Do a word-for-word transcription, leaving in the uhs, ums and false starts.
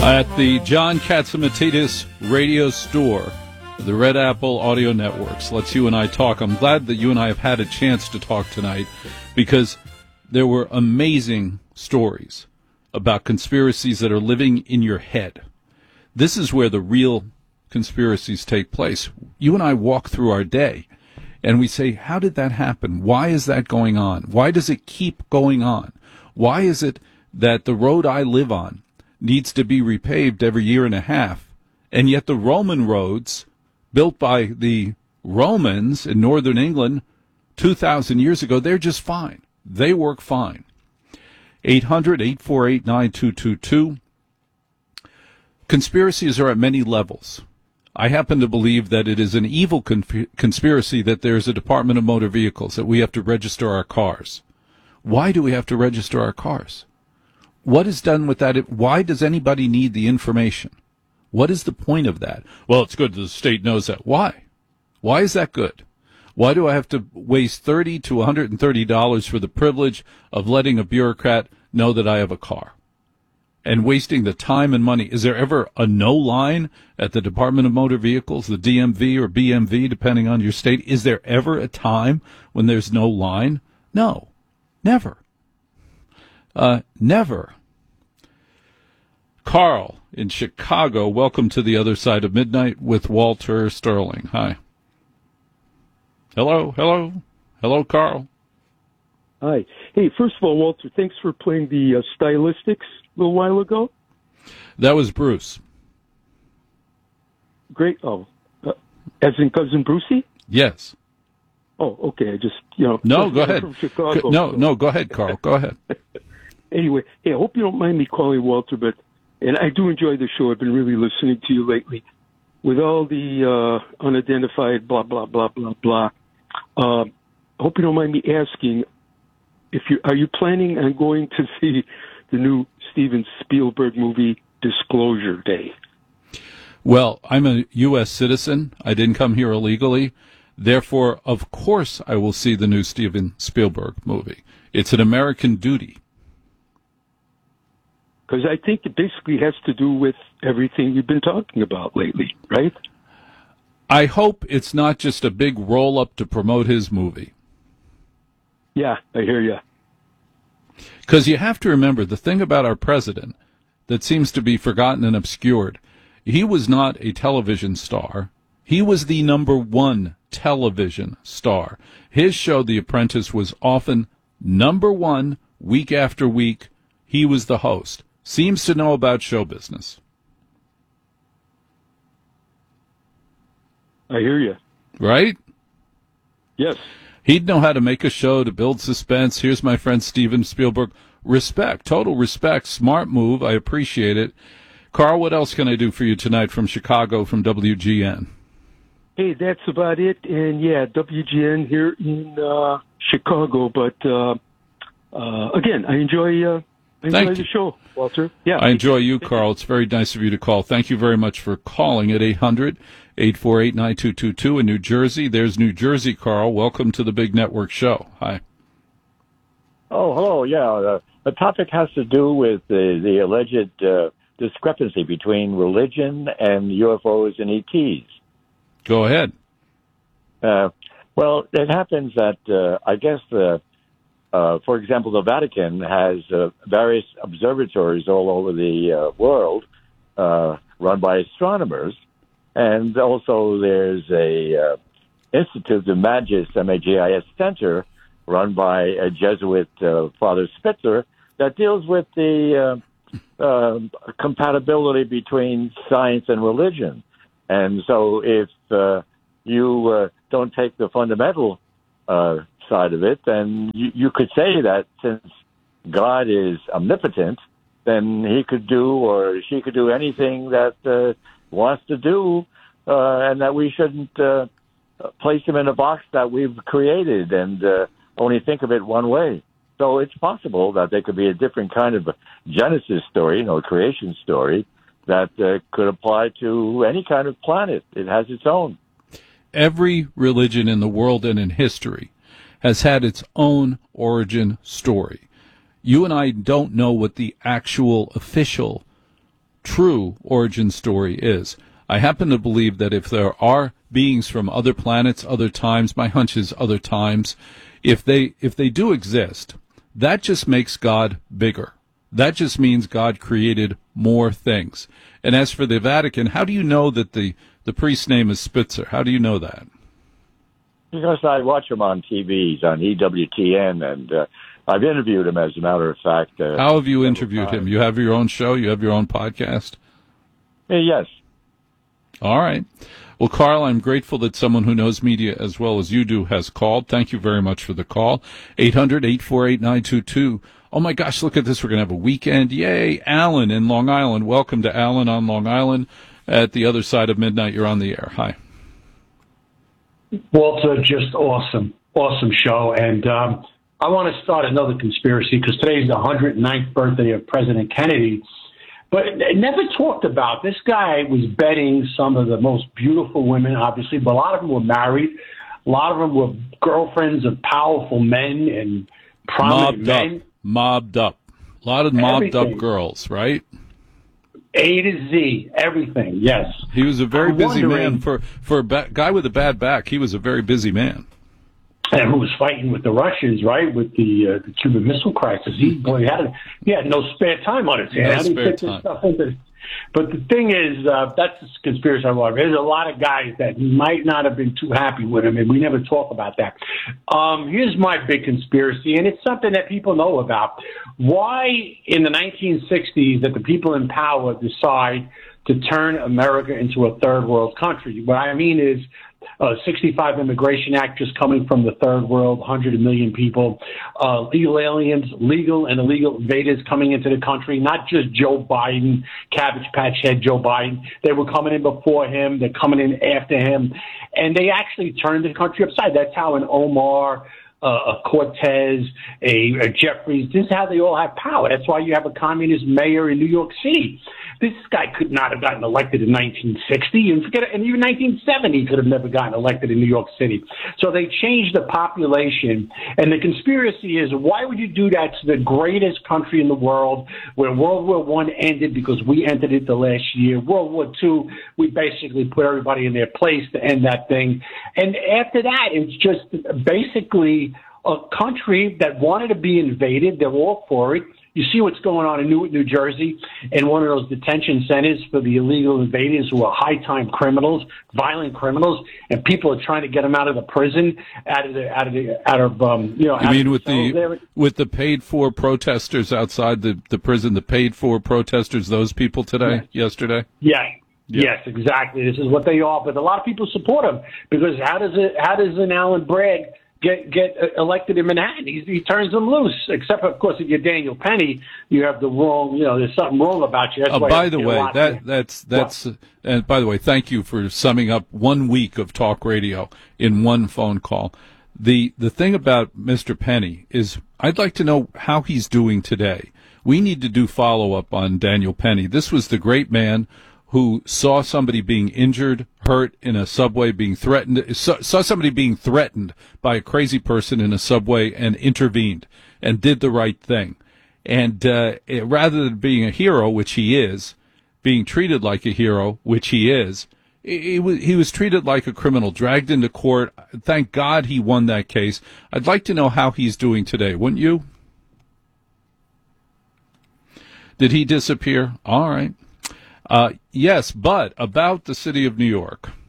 At the John Catsimatidis Radio Store, the Red Apple Audio Networks lets you and I talk. I'm glad that you and I have had a chance to talk tonight because there were amazing stories about conspiracies that are living in your head. This is where the real conspiracies take place. You and I walk through our day and we say, how did that happen? Why is that going on? Why does it keep going on? Why is it that the road I live on needs to be repaved every year and a half, and yet the Roman roads built by the Romans in northern England two thousand years ago, they're just fine. They work fine. eight hundred, eight four eight, nine two two two. Conspiracies are at many levels. I happen to believe that it is an evil con- conspiracy that there's a Department of Motor Vehicles, that we have to register our cars. Why do we have to register our cars? What is done with that? Why does anybody need the information? What is the point of that? Well, it's good that the state knows that. Why? Why is that good? Why do I have to waste thirty to one hundred thirty dollars for the privilege of letting a bureaucrat know that I have a car? And wasting the time and money. Is there ever a no line at the Department of Motor Vehicles, the D M V or B M V, depending on your state? Is there ever a time when there's no line? No, never. Uh, never. Carl in Chicago, welcome to the other side of midnight with Walter Sterling. Hi. Hello, hello, hello, Carl. Hi. Hey, first of all, Walter, thanks for playing the uh, Stylistics a little while ago. That was Bruce. Great. Oh, uh, as in Cousin Brucey? Yes. Oh, okay. I just, you know. No, go ahead. From Chicago, no, so. no, go ahead, Carl. Go ahead. Anyway, hey, I hope you don't mind me calling Walter, but, and I do enjoy the show. I've been really listening to you lately. With all the uh, unidentified blah, blah, blah, blah, blah, uh, I hope you don't mind me asking, if you are you planning on going to see the new Steven Spielberg movie, Disclosure Day? Well, I'm a U S citizen. I didn't come here illegally. Therefore, of course, I will see the new Steven Spielberg movie. It's an American duty. Because I think it basically has to do with everything you've been talking about lately, right? I hope it's not just a big roll-up to promote his movie. Yeah, I hear you. Because you have to remember, the thing about our president that seems to be forgotten and obscured, he was not a television star. He was the number one television star. His show, The Apprentice, was often number one week after week. He was the host. Seems to know about show business. I hear you. Right? Yes. He'd know how to make a show to build suspense. Here's my friend Steven Spielberg. Respect, total respect, smart move. I appreciate it. Carl, what else can I do for you tonight from Chicago, from W G N? Hey, that's about it. And yeah, W G N here in uh, Chicago. But uh, uh, again, I enjoy, uh, I enjoy Thank the you. show, Walter. Yeah, I enjoy you, Carl. It's very nice of you to call. Thank you very much for calling at eight hundred, eight four eight, nine two two two in New Jersey. There's New Jersey, Carl. Welcome to the Big Network Show. Hi. Oh, hello. Yeah, uh, the topic has to do with the, the alleged uh, discrepancy between religion and U F Os and E Ts. Go ahead. Uh, well, it happens that, uh, I guess, the, uh, for example, the Vatican has uh, various observatories all over the uh, world uh, run by astronomers. And also there's a uh, Institute of Magis, M A G I S Center, run by a Jesuit, uh, Father Spitzer, that deals with the uh, uh, compatibility between science and religion. And so if uh, you uh, don't take the fundamental uh, side of it, then you, you could say that since God is omnipotent, then he could do or she could do anything that uh, wants to do, uh, and that we shouldn't uh, place him in a box that we've created and uh, only think of it one way. So it's possible that there could be a different kind of Genesis story, you know, a creation story, that uh, could apply to any kind of planet. It has its own. Every religion in the world and in history has had its own origin story. You and I don't know what the actual official true origin story is. I happen to believe that if there are beings from other planets, other times, my hunch is other times, if they if they do exist, that just makes God bigger. That just means God created more things. And as for the Vatican, how do you know that the, the priest's name is Spitzer? How do you know that? Because I watch him on T V, on E W T N, and uh, I've interviewed him, as a matter of fact. Uh, How have you interviewed him? You have your own show? You have your own podcast? Uh, yes. All right. Well, Carl, I'm grateful that someone who knows media as well as you do has called. Thank you very much for the call. eight hundred, eight four eight, nine two two. Oh, my gosh, look at this. We're going to have a weekend. Yay. Alan in Long Island. Welcome to Alan on Long Island. At the other side of midnight, you're on the air. Hi. Walter, just awesome, awesome show. And um, I want to start another conspiracy because today's the one hundred ninth birthday of President Kennedy. But it never talked about. This guy was betting some of the most beautiful women, obviously, but a lot of them were married. A lot of them were girlfriends of powerful men and prominent mobbed men. Up. Mobbed up. A lot of mobbed Everything. up girls, right? A to Z, everything, yes. He was a very I'm busy wondering- man. For, for a ba- guy with a bad back, he was a very busy man. And who was fighting with the Russians, right, with the, uh, the Cuban Missile Crisis. He, boy, he, had a, he had no spare time on his hands. No How do you spare fit this time. stuff into- But the thing is, uh, that's the conspiracy I love. There's a lot of guys that might not have been too happy with him, and we never talk about that. Um, here's my big conspiracy, and it's something that people know about. Why in the nineteen sixties did the people in power decide to turn America into a third world country? What I mean is, Uh, sixty-five Immigration Act just coming from the third world, one hundred million people, uh, legal aliens, legal and illegal invaders coming into the country, not just Joe Biden, Cabbage Patch Head Joe Biden. They were coming in before him. They're coming in after him. And they actually turned the country upside. That's how an Omar, uh, a Cortez, a, a Jeffries, this is how they all have power. That's why you have a communist mayor in New York City. This guy could not have gotten elected in nineteen sixty, and forget it, and even nineteen seventy he could have never gotten elected in New York City. So they changed the population, and the conspiracy is, why would you do that to the greatest country in the world, where World War One ended because we entered it the last year? World War Two, we basically put everybody in their place to end that thing. And after that, it's just basically a country that wanted to be invaded. They're all for it. You see what's going on in Newark, New Jersey, in one of those detention centers for the illegal invaders who are high-time criminals, violent criminals, and people are trying to get them out of the prison, out of the, out of the, out of, um, you know. You out mean of with the there. with the paid-for protesters outside the, the prison, the paid-for protesters, those people today, Yeah. yesterday? Yeah. Yeah. Yes, exactly. This is what they are. But a lot of people support him because how does it? How does an Alan Bragg get get elected in Manhattan? He, he turns them loose. Except, of course, if you're Daniel Penny, you have the wrong. You know, there's something wrong about you. That's Uh, why by you the get a way, lot that there. that's that's uh, and by the way, thank you for summing up one week of talk radio in one phone call. The the thing about Mister Penny is, I'd like to know how he's doing today. We need to do follow up on Daniel Penny. This was the great man who saw somebody being injured, hurt in a subway, being threatened, saw, saw somebody being threatened by a crazy person in a subway and intervened and did the right thing. And uh, it, rather than being a hero, which he is, being treated like a hero, which he is, he was, he was treated like a criminal, dragged into court. Thank God he won that case. I'd like to know how he's doing today, wouldn't you? Did he disappear? All right. Uh, yes, but about the city of New York.